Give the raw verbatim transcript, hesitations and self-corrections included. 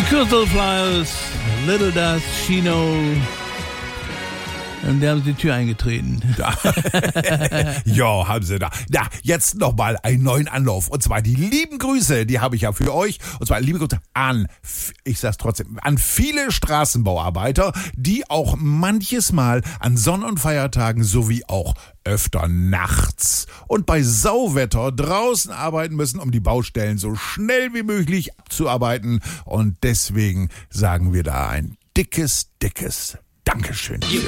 Crystal Flyers, Little Does She Know. Und da haben sie die Tür eingetreten. Ja, haben sie da. Ja, jetzt nochmal einen neuen Anlauf. Und zwar die lieben Grüße, die habe ich ja für euch. Und zwar liebe Grüße an, ich sag's trotzdem, an viele Straßenbauarbeiter, die auch manches Mal an Sonn- und Feiertagen sowie auch öfter nachts und bei Sauwetter draußen arbeiten müssen, um die Baustellen so schnell wie möglich abzuarbeiten. Und deswegen sagen wir da ein dickes, dickes Dankeschön.